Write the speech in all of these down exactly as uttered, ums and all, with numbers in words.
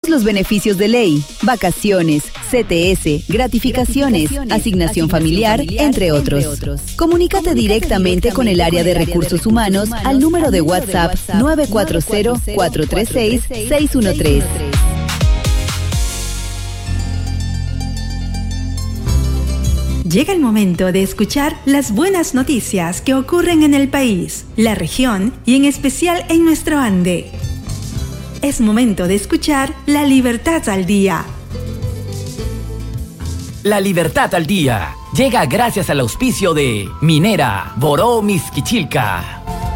los beneficios de ley, vacaciones, C T S, gratificaciones, asignación familiar, entre otros. Comunícate directamente con el área de recursos humanos al número de WhatsApp nueve cuatro cero, cuatro tres seis, seis uno tres. Llega el momento de escuchar las buenas noticias que ocurren en el país, la región y en especial en nuestro Ande. Es momento de escuchar La Libertad al Día. La Libertad al Día llega gracias al auspicio de Minera Boró Mixquichilca.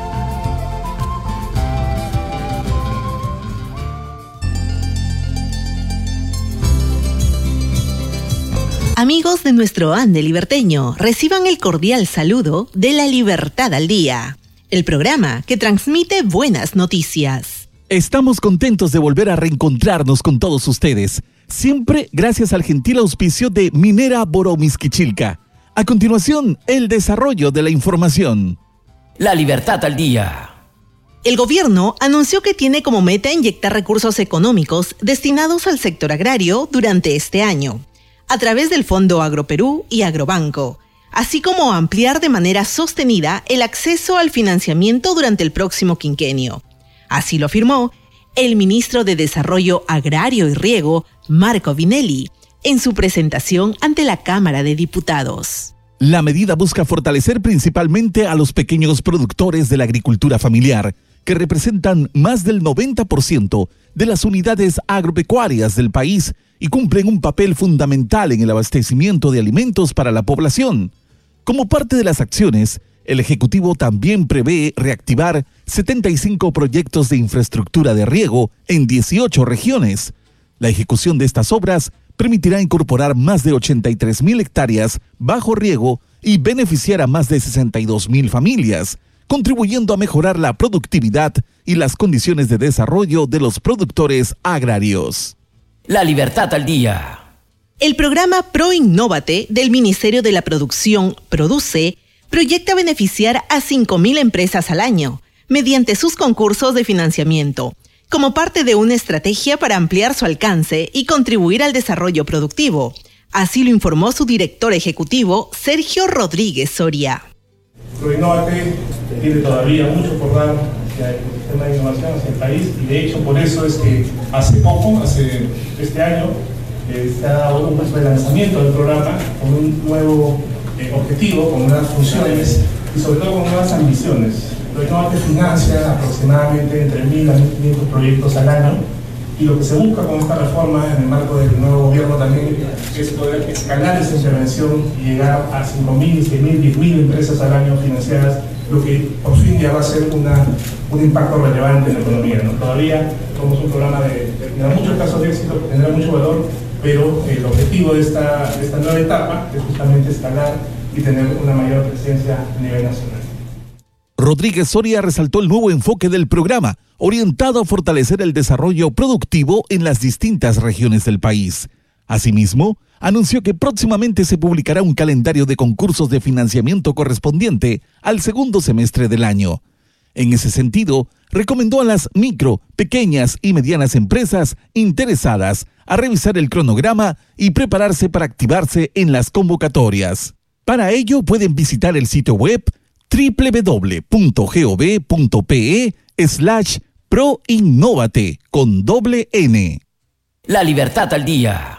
Amigos de nuestro Ande liberteño, reciban el cordial saludo de La Libertad al Día, el programa que transmite buenas noticias. Estamos contentos de volver a reencontrarnos con todos ustedes, siempre gracias al gentil auspicio de Minera Boró Mixquichilca. A continuación, el desarrollo de la información. La Libertad al Día. El gobierno anunció que tiene como meta inyectar recursos económicos destinados al sector agrario durante este año, a través del Fondo Agroperú y Agrobanco, así como ampliar de manera sostenida el acceso al financiamiento durante el próximo quinquenio. Así lo afirmó el ministro de Desarrollo Agrario y Riego, Marco Vinelli, en su presentación ante la Cámara de Diputados. La medida busca fortalecer principalmente a los pequeños productores de la agricultura familiar, que representan más del noventa por ciento de las unidades agropecuarias del país y cumplen un papel fundamental en el abastecimiento de alimentos para la población. Como parte de las acciones, el Ejecutivo también prevé reactivar setenta y cinco proyectos de infraestructura de riego en dieciocho regiones. La ejecución de estas obras permitirá incorporar más de ochenta y tres mil hectáreas bajo riego y beneficiar a más de sesenta y dos mil familias, contribuyendo a mejorar la productividad y las condiciones de desarrollo de los productores agrarios. La Libertad al Día. El programa ProInnóvate del Ministerio de la Producción, Produce, proyecta beneficiar a cinco mil empresas al año, mediante sus concursos de financiamiento, como parte de una estrategia para ampliar su alcance y contribuir al desarrollo productivo. Así lo informó su director ejecutivo, Sergio Rodríguez Soria. ProInnóvate tiene todavía mucho por dar hacia el sistema de innovación, hacia el país, y de hecho por eso es que hace poco, hace este año, eh, se ha dado un paso de lanzamiento del programa con un nuevo eh, objetivo, con nuevas funciones y sobre todo con nuevas ambiciones. ProInnóvate financia aproximadamente entre mil a mil quinientos proyectos al año, y lo que se busca con esta reforma en el marco del nuevo gobierno también es poder escalar esa intervención y llegar a cinco mil, seis mil, diez mil empresas al año financiadas, lo que por fin ya va a ser una, un impacto relevante en la economía, ¿no? Todavía somos un programa de, de tendrá muchos casos de éxito, que tendrá mucho valor, pero el objetivo de esta, de esta nueva etapa es justamente escalar y tener una mayor presencia a nivel nacional. Rodríguez Soria resaltó el nuevo enfoque del programa, orientado a fortalecer el desarrollo productivo en las distintas regiones del país. Asimismo, anunció que próximamente se publicará un calendario de concursos de financiamiento correspondiente al segundo semestre del año. En ese sentido, recomendó a las micro, pequeñas y medianas empresas interesadas a revisar el cronograma y prepararse para activarse en las convocatorias. Para ello, pueden visitar el sitio web doble u doble u doble u punto gov punto pe slash proinnóvate con doble N. La Libertad al Día.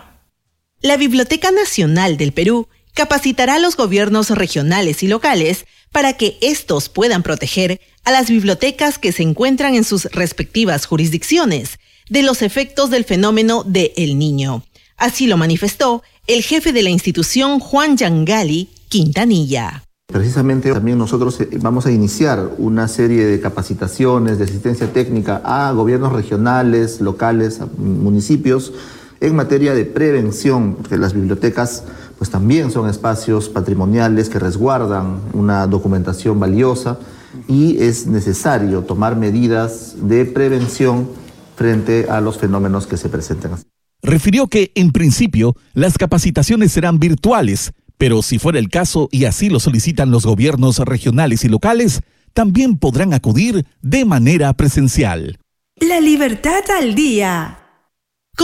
La Biblioteca Nacional del Perú capacitará a los gobiernos regionales y locales para que estos puedan proteger a las bibliotecas que se encuentran en sus respectivas jurisdicciones de los efectos del fenómeno de El Niño. Así lo manifestó el jefe de la institución, Juan Yangali Quintanilla. Precisamente también nosotros vamos a iniciar una serie de capacitaciones, de asistencia técnica a gobiernos regionales, locales, a municipios, en materia de prevención, porque las bibliotecas pues también son espacios patrimoniales que resguardan una documentación valiosa y es necesario tomar medidas de prevención frente a los fenómenos que se presentan. Refirió que, en principio, las capacitaciones serán virtuales, pero si fuera el caso y así lo solicitan los gobiernos regionales y locales, también podrán acudir de manera presencial. La Libertad al Día.